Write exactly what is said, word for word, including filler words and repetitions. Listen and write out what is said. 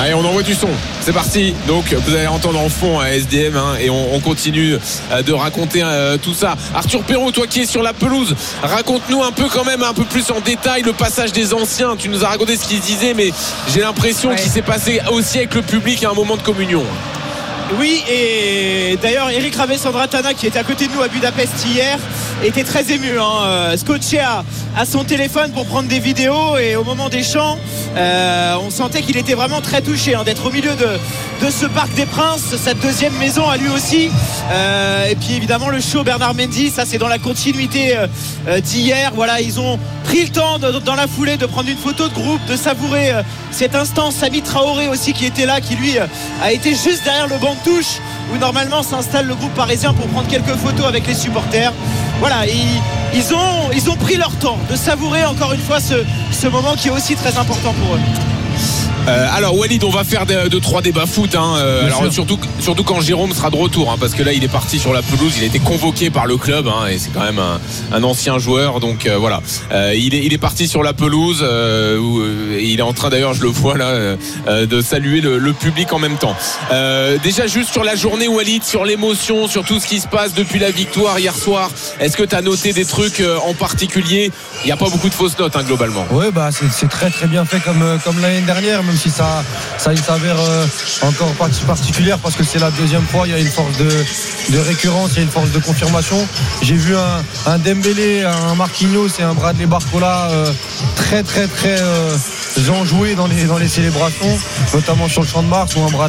Allez, on envoie du son. C'est parti. Donc, vous allez entendre en fond à S D M hein, et on, on continue de raconter euh, tout ça. Arthur Perrault, toi qui es sur la pelouse, raconte-nous un peu quand même, un peu plus en détail le passage des anciens. Tu nous as raconté ce qu'ils disaient, mais j'ai l'impression ouais. qu'il s'est passé aussi avec le public à un moment de communion. Oui, et d'ailleurs Eric Ravessandratana qui était à côté de nous à Budapest hier était très ému hein, scotché à, à son téléphone pour prendre des vidéos, et au moment des chants euh, on sentait qu'il était vraiment très touché hein, d'être au milieu de, de ce Parc des Princes, sa deuxième maison à lui aussi, euh, et puis évidemment le show Bernard Mendy, ça c'est dans la continuité euh, d'hier. Voilà, ils ont pris le temps de, dans la foulée de prendre une photo de groupe, de savourer euh, cet instant. Samy Traoré aussi qui était là, qui lui euh, a été juste derrière le banc de touche où normalement s'installe le groupe parisien pour prendre quelques photos avec les supporters. Voilà, ils, ils, ont, ils ont pris leur temps de savourer encore une fois ce, ce moment qui est aussi très important pour eux. Euh, alors Walid, on va faire de, de trois débats foot hein. euh, alors surtout, surtout quand Jérôme sera de retour hein, parce que là il est parti sur la pelouse, il a été convoqué par le club hein, et c'est quand même un, un ancien joueur, donc euh, voilà euh, il, est, il est parti sur la pelouse euh, où, euh, il est en train d'ailleurs, je le vois là euh, de saluer le, le public en même temps. euh, déjà juste sur la journée Walid, sur l'émotion, sur tout ce qui se passe depuis la victoire hier soir, est-ce que tu as noté des trucs euh, en particulier? Il n'y a pas beaucoup de fausses notes hein, globalement. Oui bah c'est, c'est très très bien fait comme, comme l'année dernière, même si ça, ça s'avère euh, encore particulière parce que c'est la deuxième fois. Il y a une force de, de récurrence, il y a une force de confirmation. J'ai vu un, un Dembélé, un Marquinhos et un Bradley Barcola euh, très très très euh, enjoués dans les, dans les célébrations, notamment sur le champ de Mars, ou un Bradley